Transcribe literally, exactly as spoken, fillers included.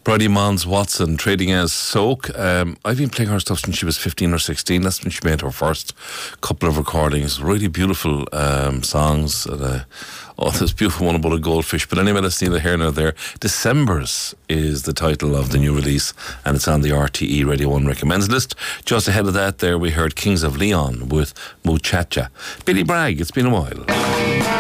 Bridie Mons Watson, trading as Soak. Um, I've been playing her stuff since she was fifteen or sixteen. That's when she made her first couple of recordings. Really beautiful um, songs. And, uh, oh, this beautiful one about a goldfish. But anyway, let's neither here nor there. Decembers is the title of the new release, and it's on the R T E Radio one Recommends list. Just ahead of that, there we heard Kings of Leon with Muchacha. Billy Bragg, it's been a while.